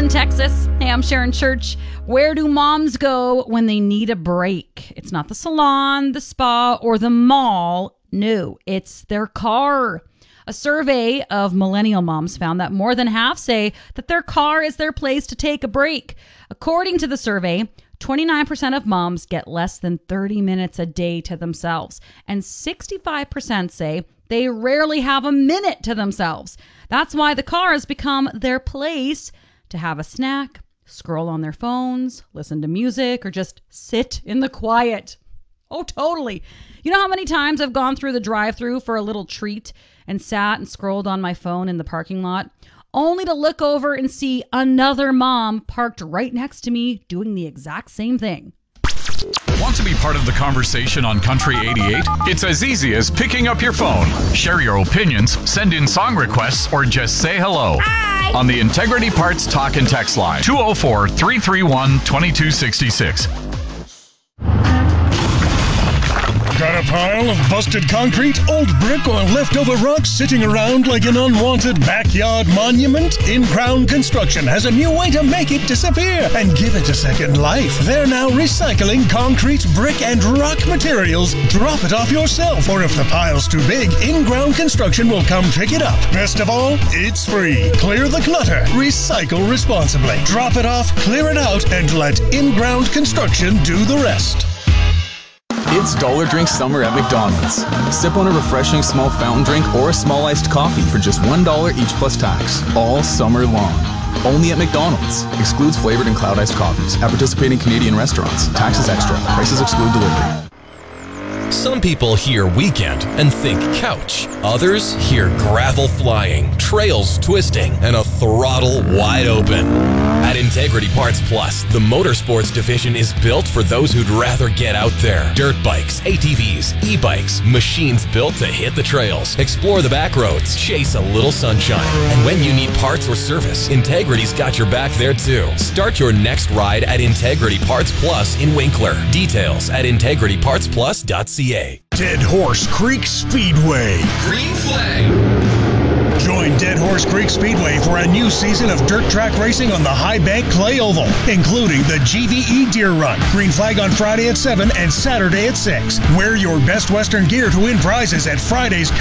Austin, Texas. Hey, I'm Sharon Church. Where do moms go when they need a break? It's not the salon, the spa, or the mall. No, it's their car. A survey of millennial moms found that more than half say that their car is their place to take a break. According to the survey, 29% of moms get less than 30 minutes a day to themselves, and 65% say they rarely have a minute to themselves. That's why the car has become their place to have a snack, scroll on their phones, listen to music, or just sit in the quiet. Oh, totally. You know how many times I've gone through the drive-thru for a little treat and sat and scrolled on my phone in the parking lot, only to look over and see another mom parked right next to me doing the exact same thing. Want to be part of the conversation on Country 88? It's as easy as picking up your phone. Share your opinions, send in song requests, or just say hello. Hi! On the Integrity Parts Talk and Text line, 204-331-2266. Got a pile of busted concrete, old brick, or leftover rocks sitting around like an unwanted backyard monument? In-Ground Construction has a new way to make it disappear and give it a second life. They're now recycling concrete, brick, and rock materials. Drop it off yourself, or if the pile's too big, In-Ground Construction will come pick it up. Best of all, it's free. Clear the clutter. Recycle responsibly. Drop it off, clear it out, and let In-Ground Construction do the rest. It's Dollar Drink Summer at McDonald's. Sip on a refreshing small fountain drink or a small iced coffee for just $1 each plus tax, all summer long. Only at McDonald's. Excludes flavored and cloud iced coffees at participating Canadian restaurants. Taxes extra. Prices exclude delivery. Some people hear weekend and think couch. Others hear gravel flying, trails twisting, and a throttle wide open. At Integrity Parts Plus, the motorsports division is built for those who'd rather get out there. Dirt bikes, ATVs, e-bikes, machines built to hit the trails, explore the back roads, chase a little sunshine. And when you need parts or service, Integrity's got your back there too. Start your next ride at Integrity Parts Plus in Winkler. Details at integritypartsplus.ca. Dead Horse Creek Speedway. Green flag. Join Dead Horse Creek Speedway for a new season of dirt track racing on the High Bank Clay Oval, including the GVE Deer Run. Green flag on Friday at 7 and Saturday at 6. Wear your best Western gear to win prizes at Friday's